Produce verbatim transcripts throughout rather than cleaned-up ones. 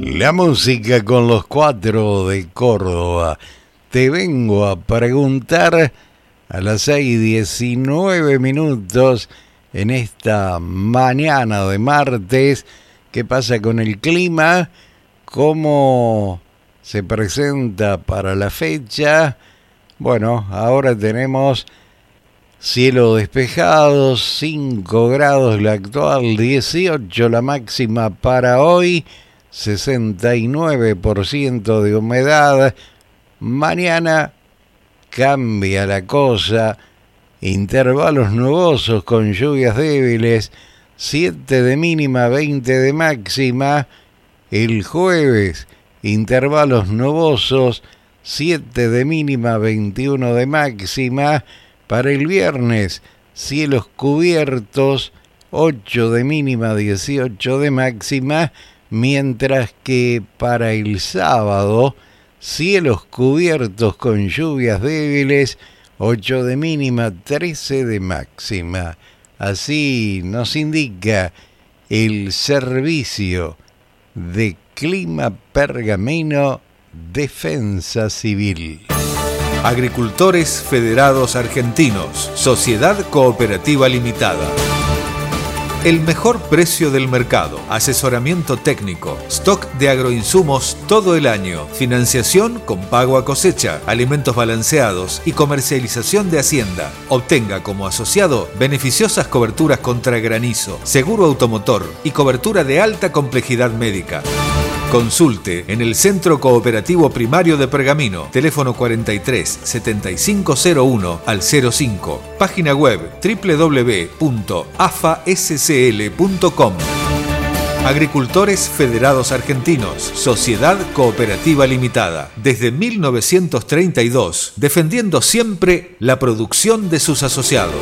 La música con los Cuatro de Córdoba. Te vengo a preguntar a las seis y diecinueve minutos en esta mañana de martes. ¿Qué pasa con el clima? ¿Cómo se presenta para la fecha? Bueno, ahora tenemos cielo despejado, cinco grados la actual, dieciocho la máxima para hoy, sesenta y nueve por ciento de humedad. Mañana cambia la cosa, intervalos nubosos con lluvias débiles, siete de mínima, veinte de máxima. El jueves, intervalos nubosos, siete de mínima, veintiuno de máxima. Para el viernes, cielos cubiertos, ocho de mínima, dieciocho de máxima. Mientras que para el sábado, cielos cubiertos con lluvias débiles, ocho de mínima, trece de máxima. Así nos indica el Servicio de Clima Pergamino Defensa Civil. Agricultores Federados Argentinos, Sociedad Cooperativa Limitada. El mejor precio del mercado, asesoramiento técnico, stock de agroinsumos todo el año, financiación con pago a cosecha, alimentos balanceados y comercialización de hacienda. Obtenga como asociado beneficiosas coberturas contra granizo, seguro automotor y cobertura de alta complejidad médica. Consulte en el Centro Cooperativo Primario de Pergamino, teléfono cuarenta y tres, setenta y cinco cero uno al cero cinco, página web doble u doble u doble u punto a f a s c l punto com. Agricultores Federados Argentinos, Sociedad Cooperativa Limitada, desde mil novecientos treinta y dos, defendiendo siempre la producción de sus asociados.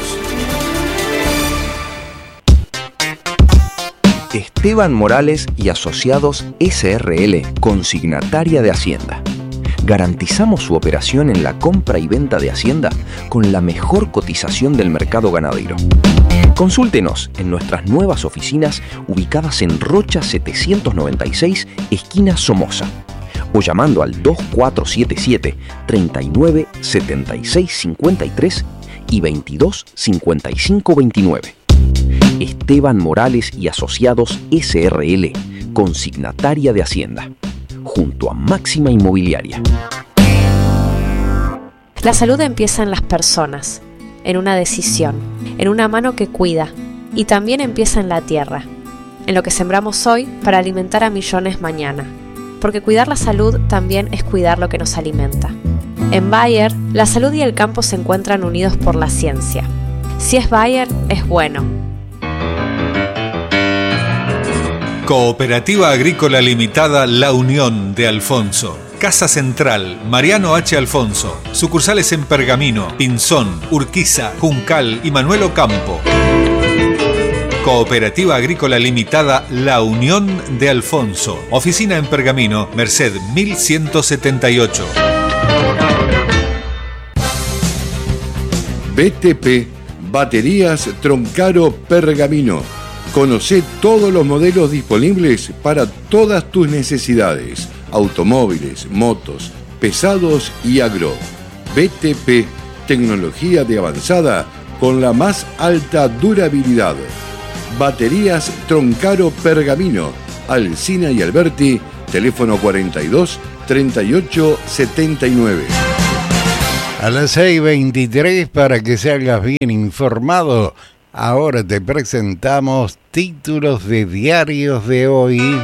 Esteban Morales y Asociados S R L, consignataria de Hacienda. Garantizamos su operación en la compra y venta de Hacienda con la mejor cotización del mercado ganadero. Consúltenos en nuestras nuevas oficinas ubicadas en Rocha setecientos noventa y seis, esquina Somoza, o llamando al dos cuatro siete siete, treinta y nueve, setenta y seis cincuenta y tres y veintidós cincuenta y cinco veintinueve. Esteban Morales y Asociados S R L, consignataria de Hacienda, junto a Máxima Inmobiliaria. La salud empieza en las personas, en una decisión, en una mano que cuida, y también empieza en la tierra, en lo que sembramos hoy para alimentar a millones mañana, porque cuidar la salud también es cuidar lo que nos alimenta. En Bayer, la salud y el campo se encuentran unidos por la ciencia. Si es Bayer, es bueno. Cooperativa Agrícola Limitada La Unión de Alfonso. Casa Central, Mariano H. Alfonso. Sucursales en Pergamino, Pinzón, Urquiza, Juncal y Manuel Ocampo. Cooperativa Agrícola Limitada La Unión de Alfonso. Oficina en Pergamino, Merced mil ciento setenta y ocho. B T P, Baterías Troncaro Pergamino. Conocé todos los modelos disponibles para todas tus necesidades. Automóviles, motos, pesados y agro. B T P, tecnología de avanzada con la más alta durabilidad. Baterías Troncaro Pergamino. Alsina y Alberti, teléfono cuarenta y dos, treinta y ocho, setenta y nueve. A las seis y veintitrés, para que salgas bien informado, ahora te presentamos títulos de diarios de hoy.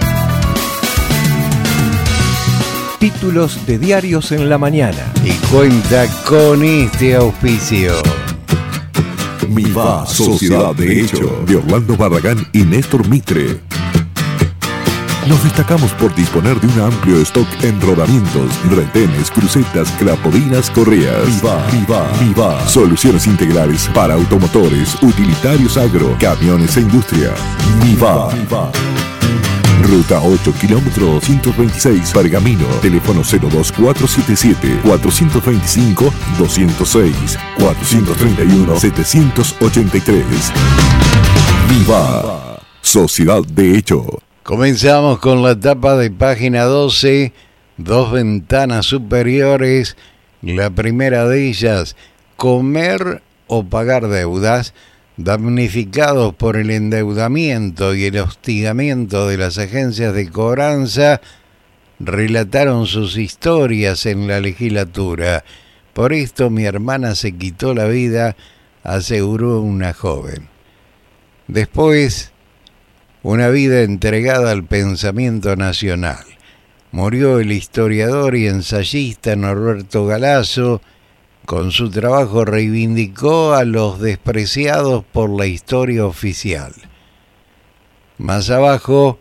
Títulos de diarios en la mañana. Y cuenta con este auspicio. Miva, Sociedad de Hecho, de Orlando Barragán y Néstor Mitre. Nos destacamos por disponer de un amplio stock en rodamientos, retenes, crucetas, clapodinas, correas. Miva, Miva, Miva. Soluciones integrales para automotores, utilitarios agro, camiones e industria. Miva. Miva. Ruta ocho, kilómetro doscientos veintiséis, Pergamino. Teléfono cero dos cuatro siete siete, cuatro dos cinco, dos cero seis, cuatro tres uno, siete ocho tres. Viva, Sociedad de Hecho. Comenzamos con la tapa de página doce, dos ventanas superiores. La primera de ellas, comer o pagar deudas. Damnificados por el endeudamiento y el hostigamiento de las agencias de cobranza, relataron sus historias en la legislatura. Por esto mi hermana se quitó la vida, aseguró una joven. Después, una vida entregada al pensamiento nacional. Murió el historiador y ensayista Norberto Galazo. Con su trabajo reivindicó a los despreciados por la historia oficial. Más abajo,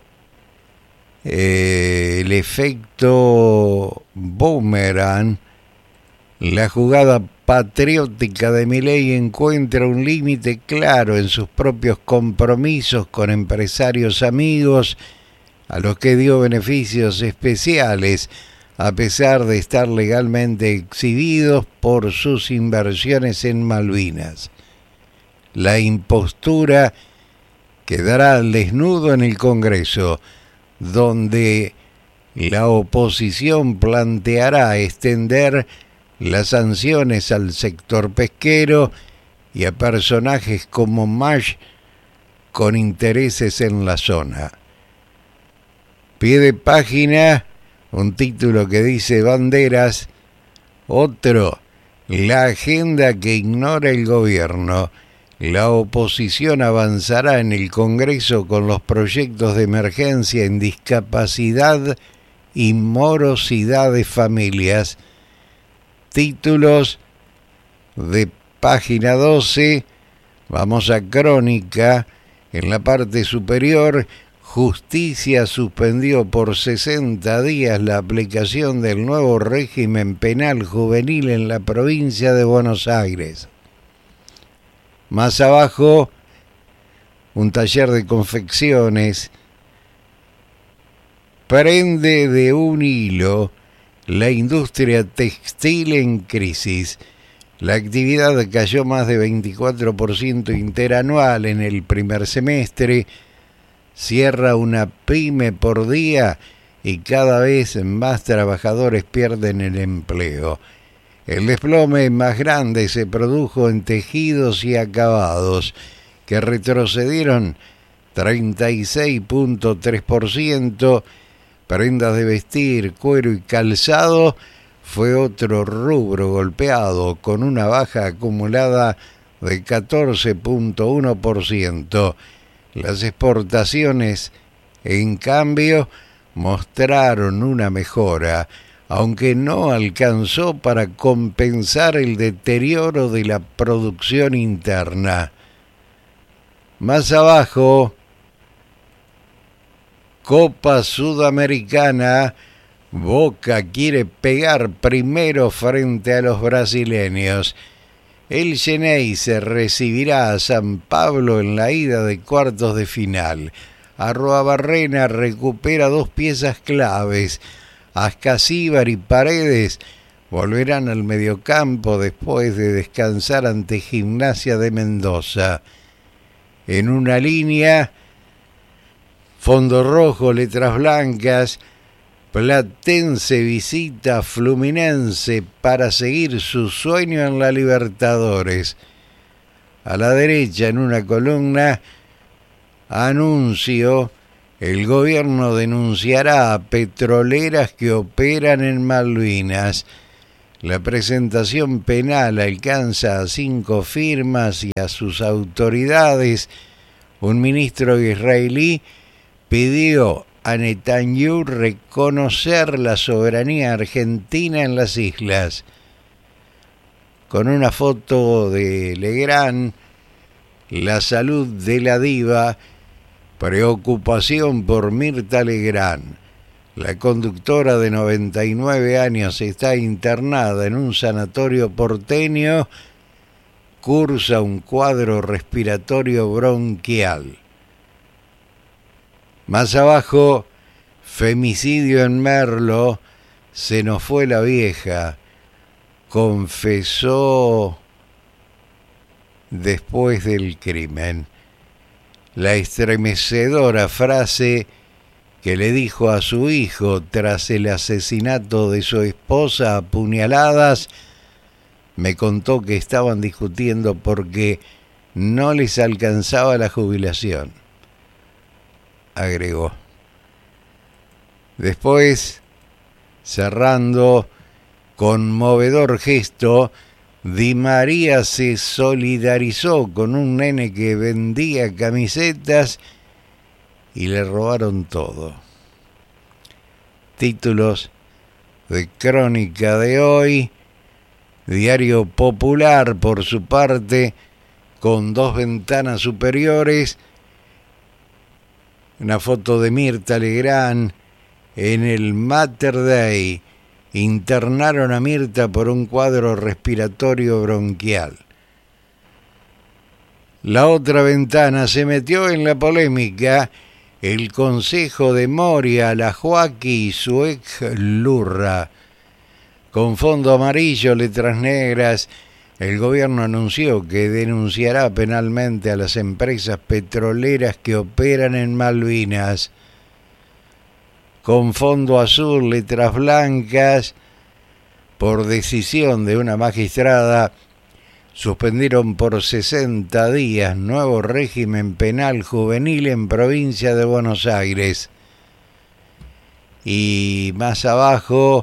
eh, el efecto boomerang. La jugada patriótica de Milei encuentra un límite claro en sus propios compromisos con empresarios amigos a los que dio beneficios especiales a pesar de estar legalmente exhibidos por sus inversiones en Malvinas. La impostura quedará al desnudo en el Congreso, donde la oposición planteará extender las sanciones al sector pesquero y a personajes como Mash con intereses en la zona. Pie de página, un título que dice Banderas. Otro, la agenda que ignora el gobierno. La oposición avanzará en el Congreso con los proyectos de emergencia en discapacidad y morosidad de familias. Títulos de página doce. Vamos a Crónica. En la parte superior, Justicia suspendió por sesenta días la aplicación del nuevo régimen penal juvenil en la provincia de Buenos Aires. Más abajo, un taller de confecciones. Prende de un hilo la industria textil en crisis. La actividad cayó más de veinticuatro por ciento interanual en el primer semestre. Cierra una pyme por día y cada vez más trabajadores pierden el empleo. El desplome más grande se produjo en tejidos y acabados, que retrocedieron treinta y seis punto tres por ciento. Prendas de vestir, cuero y calzado fue otro rubro golpeado, con una baja acumulada de catorce punto uno por ciento. Las exportaciones, en cambio, mostraron una mejora, aunque no alcanzó para compensar el deterioro de la producción interna. Más abajo, Copa Sudamericana, Boca quiere pegar primero frente a los brasileños. El Xeneize recibirá a San Pablo en la ida de cuartos de final. Arruabarrena recupera dos piezas claves. Ascasíbar y Paredes volverán al mediocampo después de descansar ante Gimnasia de Mendoza. En una línea, fondo rojo, letras blancas. Platense visita a Fluminense para seguir su sueño en la Libertadores. A la derecha, en una columna, anuncio: el gobierno denunciará a petroleras que operan en Malvinas. La presentación penal alcanza a cinco firmas y a sus autoridades. Un ministro israelí pidió a Netanyahu reconocer la soberanía argentina en las islas. Con una foto de Legrand, la salud de la diva, preocupación por Mirta Legrand. La conductora de noventa y nueve años está internada en un sanatorio porteño, cursa un cuadro respiratorio bronquial. Más abajo, femicidio en Merlo, se nos fue la vieja, confesó después del crimen. La estremecedora frase: que le dijo a su hijo tras el asesinato de su esposa a puñaladas, me contó que estaban discutiendo porque no les alcanzaba la jubilación. Agregó. Después, cerrando, conmovedor gesto, Di María se solidarizó con un nene que vendía camisetas y le robaron todo. Títulos de Crónica de hoy. Diario Popular, por su parte, con dos ventanas superiores, una foto de Mirta Legrand en el Mater Dei. Internaron a Mirta por un cuadro respiratorio bronquial. La otra ventana se metió en la polémica. El Consejo de Moria, la Joaquí y su ex Lurra. Con fondo amarillo, letras negras, el gobierno anunció que denunciará penalmente a las empresas petroleras que operan en Malvinas. Con fondo azul, letras blancas, por decisión de una magistrada, suspendieron por sesenta días nuevo régimen penal juvenil en provincia de Buenos Aires. Y más abajo,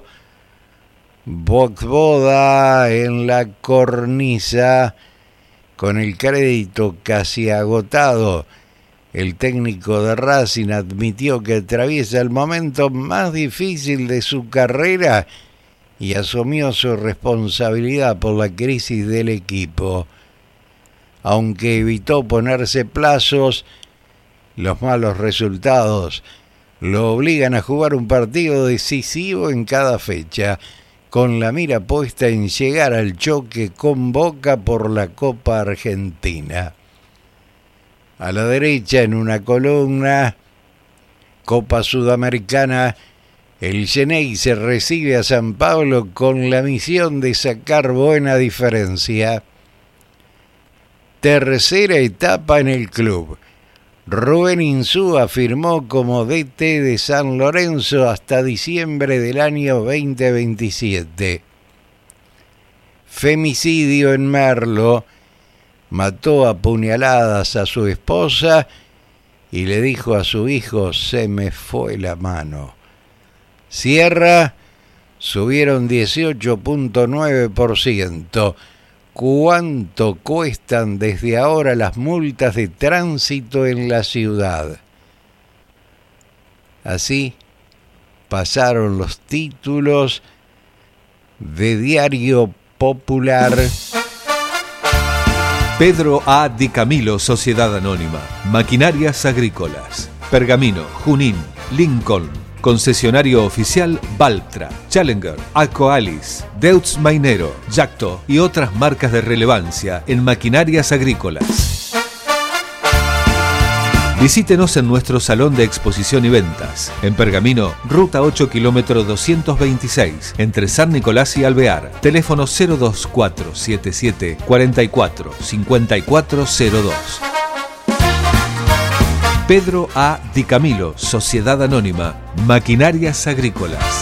Voxboda en la cornisa, con el crédito casi agotado. El técnico de Racing admitió que atraviesa el momento más difícil de su carrera y asumió su responsabilidad por la crisis del equipo. Aunque evitó ponerse plazos, los malos resultados lo obligan a jugar un partido decisivo en cada fecha, con la mira puesta en llegar al choque con Boca por la Copa Argentina. A la derecha, en una columna, Copa Sudamericana, el Xeneize recibe a San Pablo con la misión de sacar buena diferencia. Tercera etapa en el club. Rubén Insúa firmó como D T de San Lorenzo hasta diciembre del año veinte veintisiete. Femicidio en Merlo. Mató a puñaladas a su esposa y le dijo a su hijo: se me fue la mano. Sierra, subieron dieciocho punto nueve por ciento. ¿Cuánto cuestan desde ahora las multas de tránsito en la ciudad? Así pasaron los títulos de Diario Popular. Pedro A. Di Camilo, Sociedad Anónima. Maquinarias Agrícolas. Pergamino, Junín, Lincoln. Concesionario oficial Valtra, Challenger, Alcoalis, Deutz Mainero, Yacto y otras marcas de relevancia en maquinarias agrícolas. Visítenos en nuestro salón de exposición y ventas. En Pergamino, ruta ocho, kilómetro doscientos veintiséis, entre San Nicolás y Alvear. Teléfono cero dos cuatro siete siete cuarenta y cuatro cincuenta y cuatro cero dos. Pedro A. Di Camilo, Sociedad Anónima, Maquinarias Agrícolas.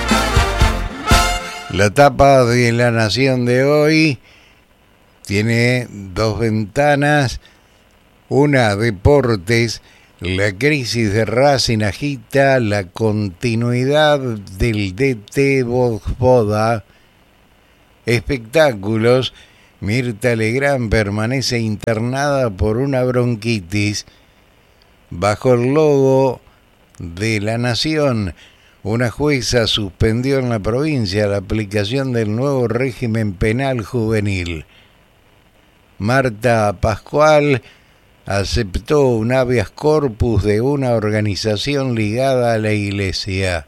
La tapa de La Nación de hoy tiene dos ventanas. Una, deportes. La crisis de Racing agita la continuidad del D T Voxboda. Espectáculos. Mirta Legrand permanece internada por una bronquitis. Bajo el logo de La Nación, una jueza suspendió en la provincia la aplicación del nuevo régimen penal juvenil. Marta Pascual aceptó un habeas corpus de una organización ligada a la Iglesia.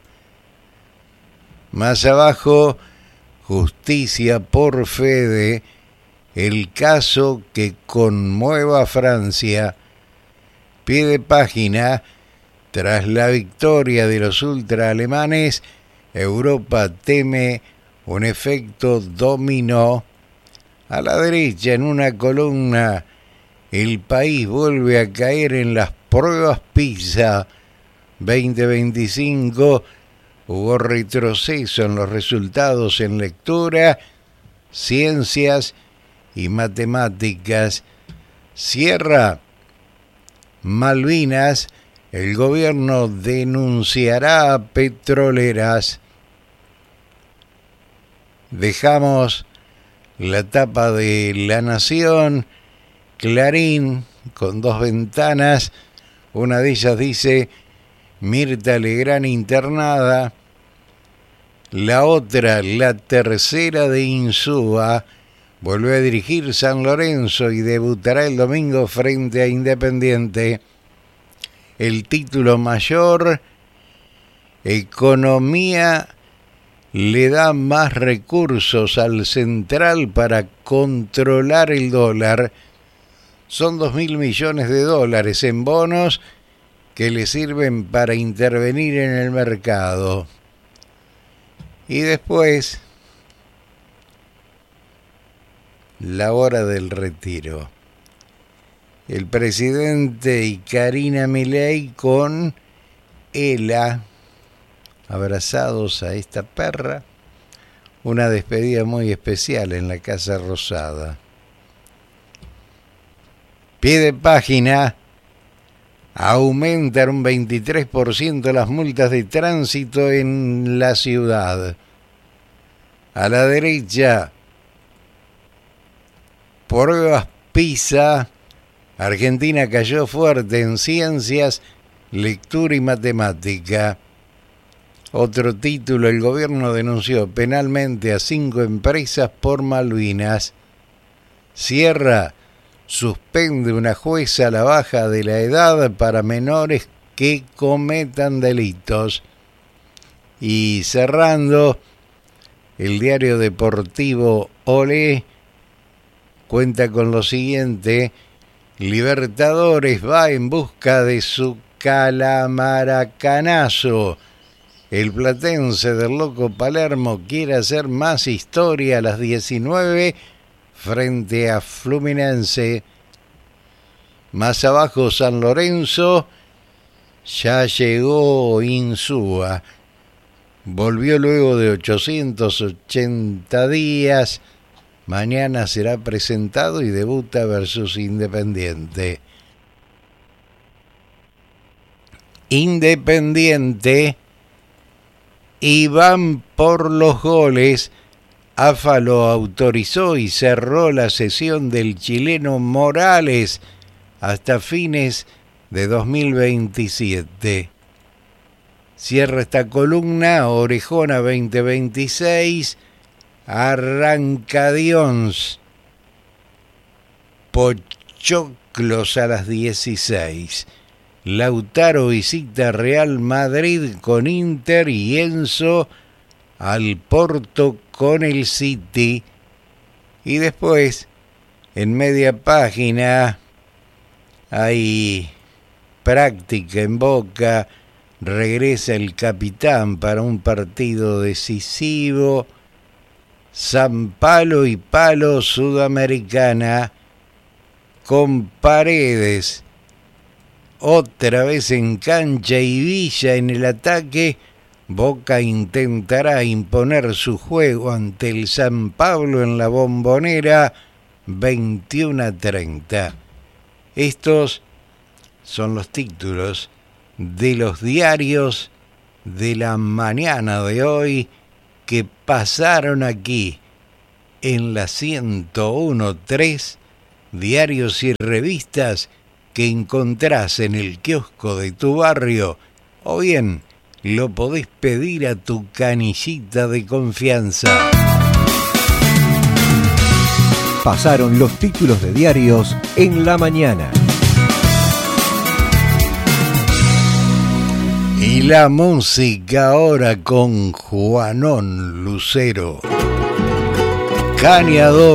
Más abajo, justicia por Fede, el caso que conmueva a Francia. Pie de página, tras la victoria de los ultraalemanes, Europa teme un efecto dominó. A la derecha, en una columna, el país vuelve a caer en las pruebas PISA. veinte veinticinco hubo retroceso en los resultados en lectura, ciencias y matemáticas. Cierra Malvinas, el gobierno denunciará a petroleras. Dejamos la tapa de La Nación, Clarín, con dos ventanas. Una de ellas dice Mirta Legrand internada. La otra, la tercera de Insúa, vuelve a dirigir San Lorenzo y debutará el domingo frente a Independiente. El título mayor, Economía le da más recursos al central para controlar el dólar. Son dos mil millones de dólares en bonos que le sirven para intervenir en el mercado. Y después, la hora del retiro. El presidente y Karina Milei con Ela abrazados a esta perra. Una despedida muy especial en la Casa Rosada. Pie de página. Aumentan un veintitrés por ciento las multas de tránsito en la ciudad. A la derecha, pruebas PISA. Argentina cayó fuerte en ciencias, lectura y matemática. Otro título, el gobierno denunció penalmente a cinco empresas por Malvinas. Sierra suspende una jueza la baja de la edad para menores que cometan delitos. Y cerrando, el diario deportivo Olé cuenta con lo siguiente: Libertadores va en busca de su calamaracanazo. El platense del Loco Palermo quiere hacer más historia a las diecinueve frente a Fluminense. Más abajo, San Lorenzo, ya llegó Insúa. Volvió luego de ochocientos ochenta días. Mañana será presentado y debuta versus Independiente. Independiente, y van por los goles. A F A lo autorizó y cerró la cesión del chileno Morales hasta fines de dos mil veintisiete. Cierra esta columna Orejona veinte veintiséis, Arrancadions, Pochoclos a las dieciséis. Lautaro visita Real Madrid con Inter y Enzo al Porto con el City. Y después, en media página, hay práctica en Boca. Regresa el capitán para un partido decisivo. San Palo y Palo Sudamericana con Paredes otra vez en cancha y Villa en el ataque. Boca intentará imponer su juego ante el San Pablo en la Bombonera veintiuno a treinta. Estos son los títulos de los diarios de la mañana de hoy que pasaron aquí en la ciento uno punto tres, diarios y revistas que encontrás en el kiosco de tu barrio, o bien lo podés pedir a tu canillita de confianza. Pasaron los títulos de diarios en la mañana. Y la música ahora con Juanón Lucero. Caña doble.